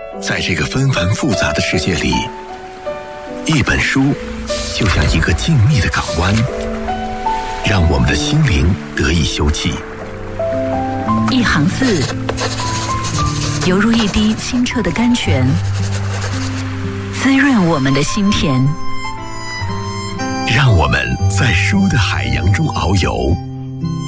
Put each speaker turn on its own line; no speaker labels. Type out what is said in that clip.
在这个纷繁复杂的世界里，一本书就像一个静谧的港湾，让我们的心灵得以休憩。
一行字，犹如一滴清澈的甘泉，滋润我们的心田。
让我们在书的海洋中遨游，